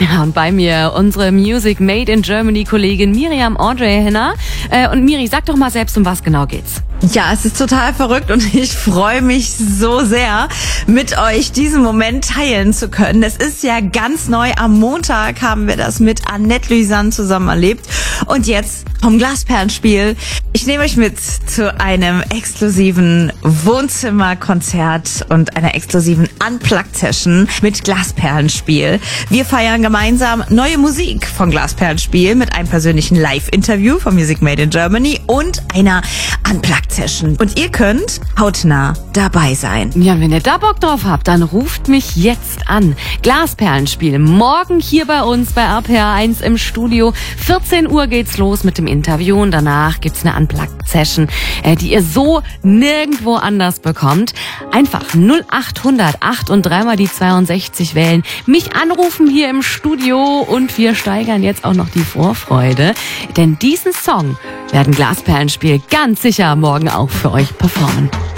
Ja, und bei mir unsere Music Made in Germany Kollegin Miriam Audrey Henner. Und Miri, sag doch mal selbst, um was genau geht's? Ja, es ist total verrückt und ich freue mich so sehr, mit euch diesen Moment teilen zu können. Es ist ja ganz neu. Am Montag haben wir das mit Annette Louisanne zusammen erlebt. Und jetzt vom Glasperlenspiel. Ich nehme euch mit zu einem exklusiven Wohnzimmerkonzert und einer exklusiven Unplugged-Session mit Glasperlenspiel. Wir feiern gemeinsam neue Musik von Glasperlenspiel mit einem persönlichen Live-Interview von Music Made in Germany und einer Unplugged-Session. Und ihr könnt hautnah dabei sein. Ja, wenn ihr da Bock drauf habt, dann ruft mich jetzt an. Glasperlenspiel morgen hier bei uns bei RPR1 im Studio. 14 Uhr geht's los mit dem Interview und danach gibt's eine Unplugged-Session, die ihr so nirgendwo anders bekommt. Einfach 0800 8 und 3 mal die 62 wählen, mich anrufen hier im Studio und wir steigern jetzt auch noch die Vorfreude. Denn diesen Song werden Glasperlenspiel ganz sicher morgen auch für euch performen.